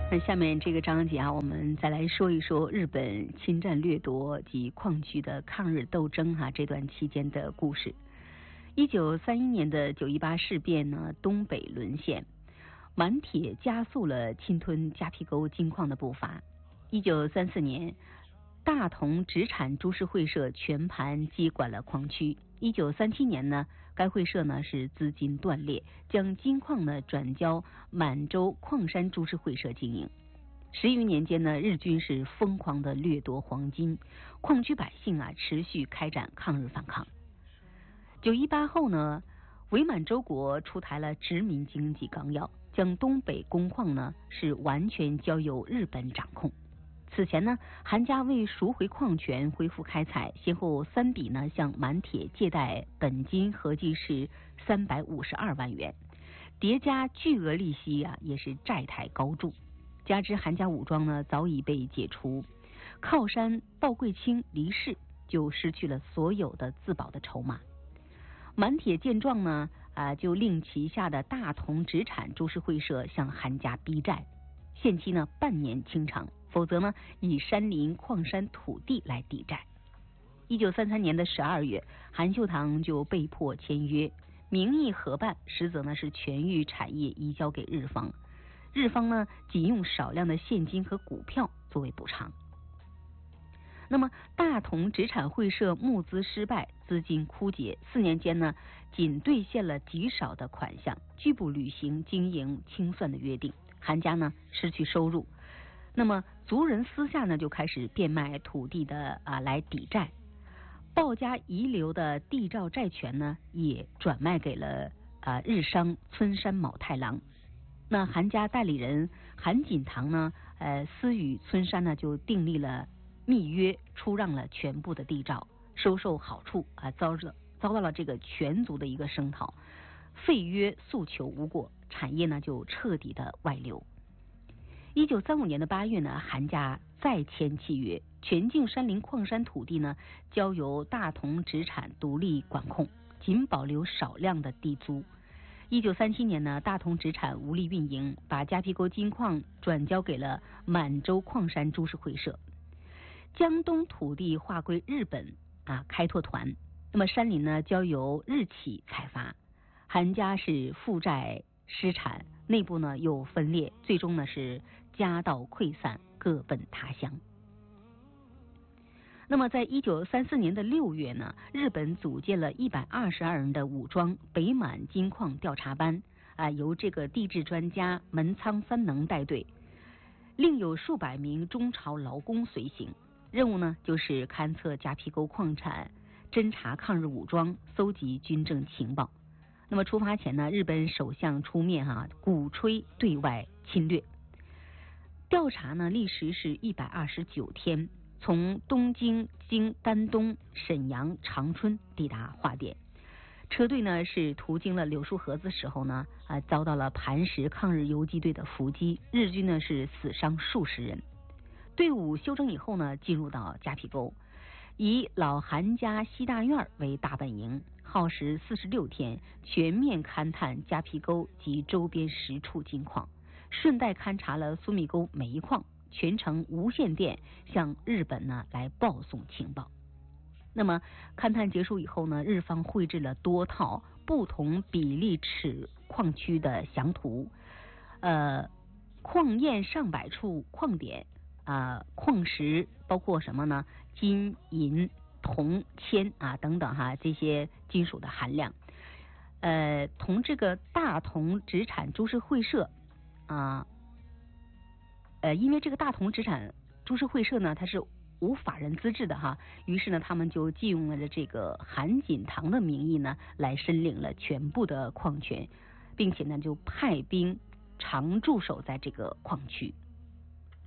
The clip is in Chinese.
那下面这个章节啊，我们再来说一说日本侵占掠夺及矿区的抗日斗争这段期间的故事。1931年的9·18事变呢，东北沦陷，满铁加速了侵吞加皮沟金矿的步伐。1934年，大同直产株式会社全盘接管了矿区。1937年呢，该会社呢是资金断裂，将金矿呢转交满洲矿山株式会社经营。10余年间呢，日军是疯狂的掠夺黄金，矿区百姓持续开展抗日反抗。9·18后呢，伪满洲国出台了殖民经济纲要，将东北工矿呢是完全交由日本掌控。此前呢，韩家为赎回矿权、恢复开采，先后3笔呢向满铁借贷本金合计是352万元，叠加巨额利息也是债台高筑。加之韩家武装呢早已被解除，靠山鲍贵卿离世，就失去了所有的自保的筹码。满铁见状呢就令旗下的大同直产株式会社向韩家逼债，限期呢半年清偿，否则呢以山林矿山土地来抵债。1933年的12月，韩秀堂就被迫签约，名义合办，实则呢是全域产业移交给日方，日方呢仅用少量的现金和股票作为补偿。那么大同直产会社募资失败，资金枯竭，4年间呢仅兑现了极少的款项，拒不履行经营清算的约定，韩家呢失去收入。那么族人私下呢就开始变卖土地的来抵债，鲍家遗留的地照债权呢也转卖给了日商村山卯太郎。那韩家代理人韩锦堂呢私与村山呢就订立了密约，出让了全部的地照，收受好处遭到了这个全族的一个声讨，废约诉求无果，产业呢就彻底的外流。1935年的8月呢，韩家再签契约，全境山林矿山土地呢交由大同直产独立管控，仅保留少量的地租。1937年呢，大同直产无力运营，把加皮沟金矿转交给了满洲矿山株式会社，江东土地划归日本开拓团，那么山林呢交由日企采伐。韩家是负债失产，内部呢又分裂，最终呢是家道溃散，各奔他乡。那么在1934年的6月呢，日本组建了122人的武装北满金矿调查班由这个地质专家门仓三能带队，另有数百名中朝劳工随行，任务呢就是勘测加皮沟矿产，侦查抗日武装，搜集军政情报。那么出发前呢，日本首相出面鼓吹对外侵略。调查呢历时是129天，从东京经丹东、沈阳、长春抵达华典。车队呢是途经了柳树河子时候呢遭到了磐石抗日游击队的伏击，日军呢是死伤数十人。队伍休整以后呢，进入到加皮沟，以老韩家西大院为大本营，耗时46天，全面勘探加皮沟及周边10处金矿，顺带勘察了苏密沟煤矿，全程无线电向日本呢来报送情报。那么勘探结束以后呢，日方绘制了多套不同比例尺矿区的详图，矿验上百处矿点矿石，包括什么呢？金、银、铜、铅等等这些金属的含量。同这个大同直产株式会社因为这个大同直产株式会社呢，它是无法人资质的于是呢，他们就借用了这个韩锦堂的名义呢，来申领了全部的矿权，并且呢，就派兵常驻守在这个矿区。